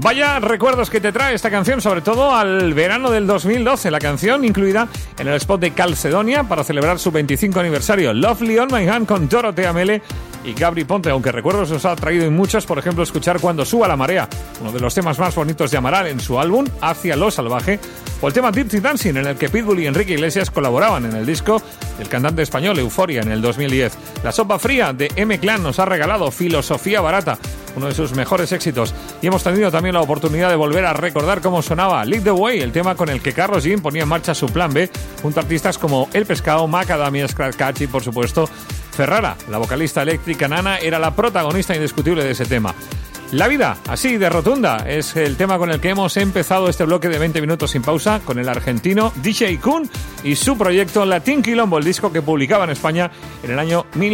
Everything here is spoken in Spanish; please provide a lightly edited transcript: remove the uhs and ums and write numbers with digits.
Vaya recuerdos que te trae esta canción, sobre todo al verano del 2012. La canción incluida en el spot de Calcedonia para celebrar su 25 aniversario. Lovely on My Hand con Dorothea Mele y Gabri Ponte, aunque recuerdos nos ha traído en muchos, por ejemplo, escuchar Cuando suba la marea, uno de los temas más bonitos de Amaral en su álbum Hacia lo salvaje, o el tema Dirty Dancing, en el que Pitbull y Enrique Iglesias colaboraban en el disco del cantante español Euforia en el 2010. La sopa fría de M-Clan nos ha regalado Filosofía barata, uno de sus mejores éxitos, y hemos tenido también la oportunidad de volver a recordar cómo sonaba Lead the Way, el tema con el que Carlos Jean ponía en marcha su plan B, junto a artistas como El Pescado, Macadamia, Scratch y, por supuesto, Ferrara. La vocalista eléctrica Nana era la protagonista indiscutible de ese tema. La vida, así de rotunda, es el tema con el que hemos empezado este bloque de 20 minutos sin pausa, con el argentino DJ Kun y su proyecto Latin Quilombo, el disco que publicaba en España en el año